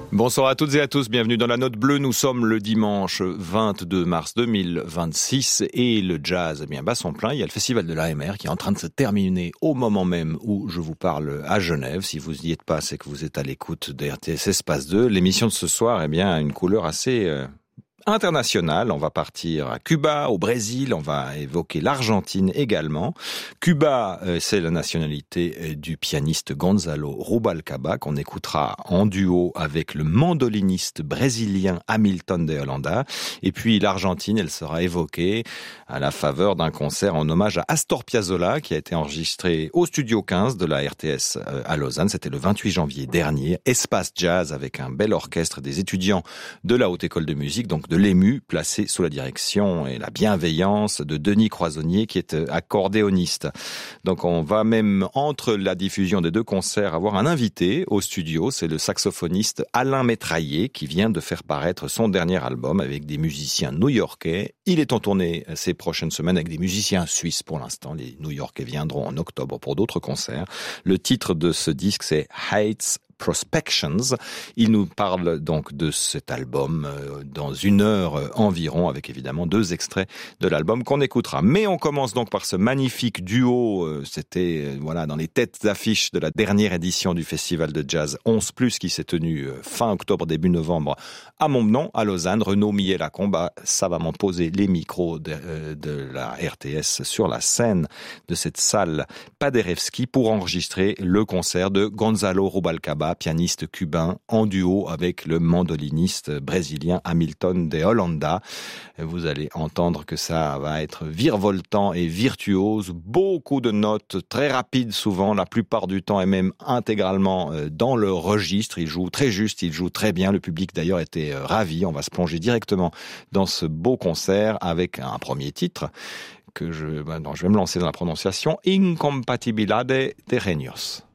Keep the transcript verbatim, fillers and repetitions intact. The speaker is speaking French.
Bonsoir à toutes et à tous, bienvenue dans la Note Bleue. Nous sommes le dimanche vingt-deux mars deux mille vingt-six et le jazz, eh bien, bat son plein. Il y a le festival de l'A M R qui est en train de se terminer au moment même où je vous parle à Genève. Si vous n'y êtes pas, c'est que vous êtes à l'écoute de R T S Espace deux. L'émission de ce soir, eh bien, a une couleur assez euh, international. On va partir à Cuba, au Brésil, on va évoquer l'Argentine également. Cuba, euh, c'est la nationalité euh, du pianiste Gonzalo Rubalcaba qu'on écoutera en duo avec le mandoliniste brésilien Hamilton de Holanda. Et puis l'Argentine, elle sera évoquée à la faveur d'un concert en hommage à Astor Piazzolla qui a été enregistré au Studio quinze de la R T S euh, à Lausanne. C'était le vingt-huit janvier dernier. Espace Jazz avec un bel orchestre des étudiants de la Haute École de Musique, donc de l'E M U, placé sous la direction et la bienveillance de Denis Croisonnier, qui est accordéoniste. Donc on va même, entre la diffusion des deux concerts, avoir un invité au studio. C'est le saxophoniste Alain Métraillé, qui vient de faire paraître son dernier album avec des musiciens new-yorkais. Il est en tournée ces prochaines semaines avec des musiciens suisses pour l'instant. Les new-yorkais viendront en octobre pour d'autres concerts. Le titre de ce disque, c'est Heights Prospections. Il nous parle donc de cet album euh, dans une heure euh, environ, avec évidemment deux extraits de l'album qu'on écoutera. Mais on commence donc par ce magnifique duo. Euh, c'était euh, voilà dans les têtes d'affiche de la dernière édition du festival de jazz onze plus, qui s'est tenu euh, fin octobre, début novembre à Montbenon, à Lausanne. Renaud Millet-Lacombe a savamment posé les micros de, euh, de la R T S sur la scène de cette salle Paderewski pour enregistrer le concert de Gonzalo Rubalcaba, pianiste cubain, en duo avec le mandoliniste brésilien Hamilton de Holanda. Vous allez entendre que ça va être virevoltant et virtuose, beaucoup de notes très rapides souvent, la plupart du temps et même intégralement dans le registre. Il joue très juste, il joue très bien. Le public d'ailleurs était ravi. On va se plonger directement dans ce beau concert avec un premier titre que je, ben non, je vais me lancer dans la prononciation, Incompatibilidade de Genios.